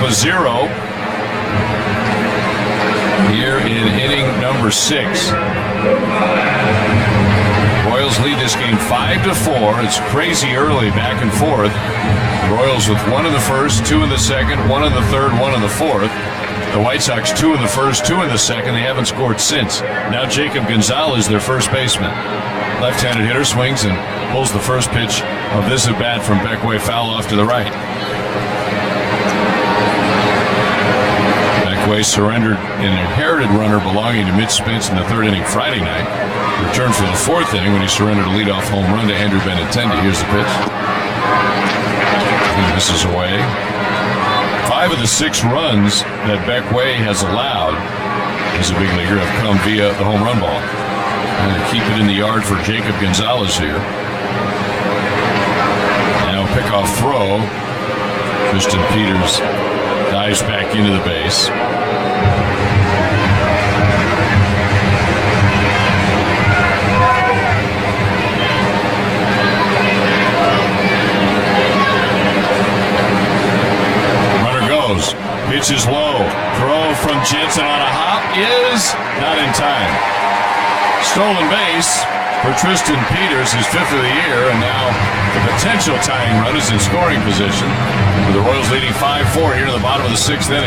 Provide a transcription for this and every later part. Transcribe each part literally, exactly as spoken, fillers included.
of a zero here in inning number six. Royals lead this game five to four. It's crazy early, back and forth. The Royals with one in the first, two in the second, one in the third, one in the fourth. The White Sox two in the first, two in the second. They haven't scored since. Now Jacob Gonzalez, their first baseman. Left-handed hitter, swings and pulls the first pitch of this at bat from Beckway, foul off to the right. Beckway surrendered an inherited runner belonging to Mitch Spence in the third inning Friday night. Returned for the fourth inning when he surrendered a leadoff home run to Andrew Benintendi. Here's the pitch. He misses away. Five of the six runs that Beckway has allowed as a big leaguer have come via the home run ball. And to keep it in the yard for Jacob Gonzalez here. Now pickoff throw. Tristan Peters dives back into the base. Runner goes. Pitch is low. Throw from Jensen on a hop is not in time. Stolen base for Tristan Peters, his fifth of the year, and now the potential tying run is in scoring position, with the Royals leading five four here in the bottom of the sixth inning.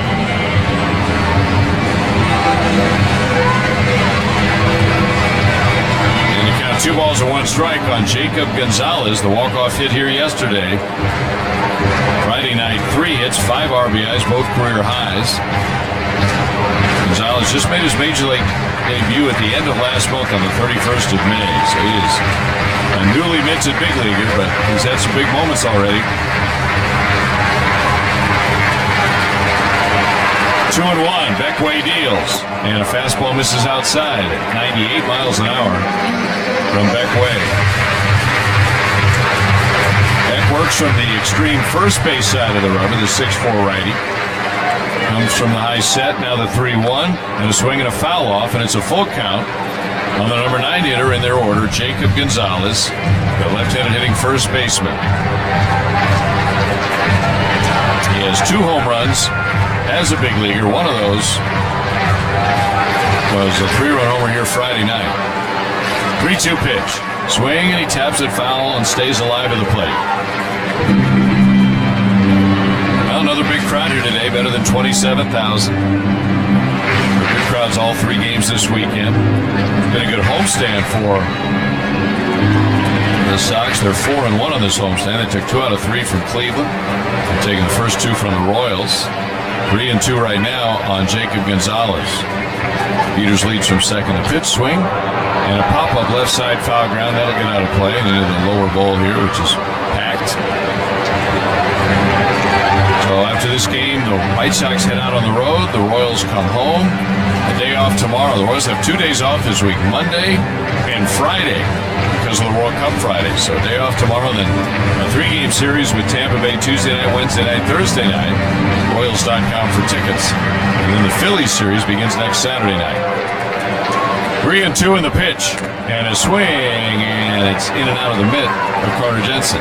And you count two balls and one strike on Jacob Gonzalez, the walk-off hit here yesterday. Friday night, three hits, five R B Is, both career highs. Gonzalez just made his major league debut at the end of last month on the thirty-first of May, so he is a newly minted big leaguer, but he's had some big moments already. Two and one, Beckway deals, and a fastball misses outside at ninety-eight miles an hour from Beckway. Beck works from the extreme first base side of the rubber, the six four righty. Comes from the high set, now the three one, and a swing and a foul off, and it's a full count on the number nine hitter in their order, Jacob Gonzalez, the left-handed hitting first baseman. He has two home runs as a big leaguer. One of those was a three-run homer here Friday night. three two pitch. Swing, and he taps it foul and stays alive at the plate. Another big crowd here today, better than twenty-seven thousand. Good crowds all three games this weekend. It's been a good homestand for the Sox. They're four and one on this homestand. They took two out of three from Cleveland. They're taking the first two from the Royals. Three and two right now on Jacob Gonzalez. Peters leads from second. A pitch swing and a pop-up left side foul ground. That'll get out of play and into the lower bowl here, which is packed. So after this game, the White Sox head out on the road. The Royals come home. A day off tomorrow. The Royals have two days off this week, Monday and Friday, because of the World Cup Friday. So a day off tomorrow, then a three-game series with Tampa Bay Tuesday night, Wednesday night, Thursday night. Royals dot com for tickets. And then the Phillies series begins next Saturday night. Three and two in the pitch. And a swing, and it's in and out of the mitt of Carter Jensen.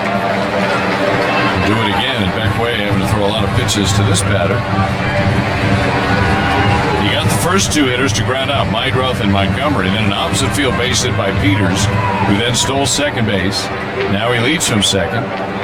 Do it again, and Beckway having to throw a lot of pitches to this batter. He got the first two hitters to ground out, Meidroth and Montgomery, and then an opposite field base hit by Peters, who then stole second base. Now he leads from second.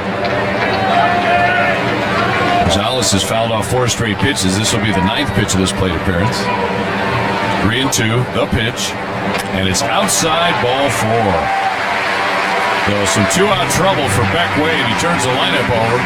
Gonzalez has fouled off four straight pitches. This will be the ninth pitch of this plate appearance. Three and two, the pitch, and it's outside, ball four. So some two-out trouble for Beckway, and he turns the lineup over.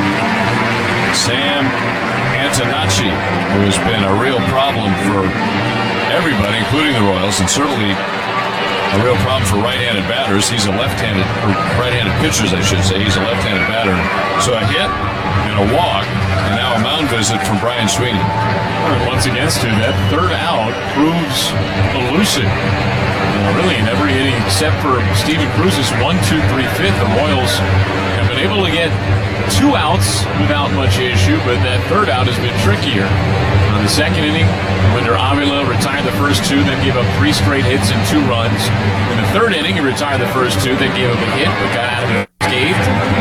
Sam Antonacci, who has been a real problem for everybody, including the Royals, and certainly a real problem for right-handed batters. He's a left-handed, or right-handed pitchers, I should say. He's a left-handed batter. So a hit and a walk, and now a mound visit from Brian Sweeney. Once again, Stu, that third out proves elusive. Uh, really, in every inning except for Steven Cruz's one, two, three, fifth, the Royals have been able to get two outs without much issue, but that third out has been trickier. On the second inning, Winder Avila retired the first two, then gave up three straight hits and two runs. In the third inning, he retired the first two, then gave up a hit, but got out of it unscathed.